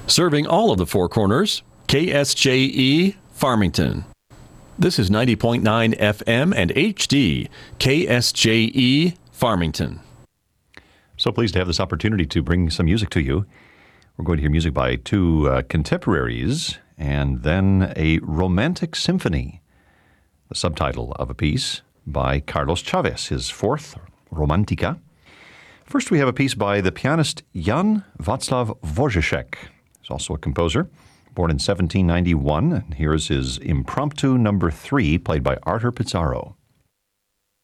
Serving all of the Four Corners, KSJE Farmington. This is 90.9 FM and HD, KSJE Farmington. So pleased to have this opportunity to bring some music to you. We're going to hear music by two contemporaries and then a romantic symphony, the subtitle of a piece by Carlos Chavez, his fourth Romantica. First, we have a piece by the pianist Jan Václav Wojciech. He's also a composer, born in 1791, and here is his Impromptu No. 3, played by Artur Pizarro.